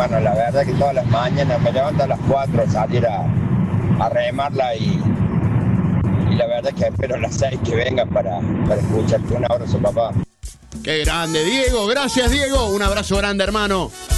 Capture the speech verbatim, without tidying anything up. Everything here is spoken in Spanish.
hermano. La verdad que todas las mañanas me levanto a las cuatro a salir a, a remarla y, y la verdad que espero a las seis que vengan para, para escucharte. Un abrazo, papá. Qué grande, Diego. Gracias, Diego. Un abrazo grande, hermano.